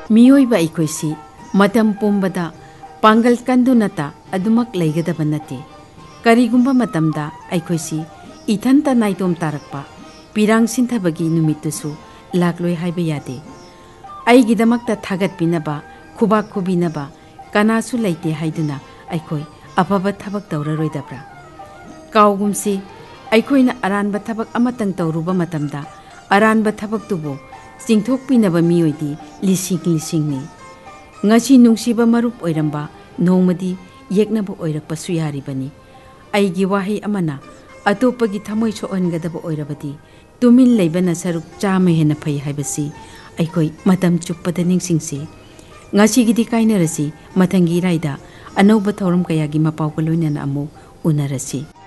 मियोइबा अइखोइसी मतम पुंबदा पांगल कंदुनता अदुमक लेगदब नते करिगुंबा मतमदा अइखोइसी इथंता नाइतोम तारकपा पिरांग सिंथबगी नुमितुसु लाक्लोय हाइबा यादे अइगिदमक्ता थागत पिनबा खुबा खुबिनबा कनासु लैते हाइदुना अइखोइ अफबा थबक तौररोइदब्रा काउगुमसी अइखोइना अरानबा थबक अमतंग तौरुबा मतमदा अरानबा थबक तुबो चिंथोक पिनबा मियोइदी लिसिंग लिसिंगनी ngasi nungsiba marup oiramba nongmadi yeknaba oirakpasu yaribani aigi wahi amana atopagi thamoi sohangadaba oirabadi tumin leibana saruk chama hena phai haibasi aikoi matam chuppada ningsingsi ngasi gidi kainarasi mathangi raida anauba thorum kayagi mapawga loinana amu unarasi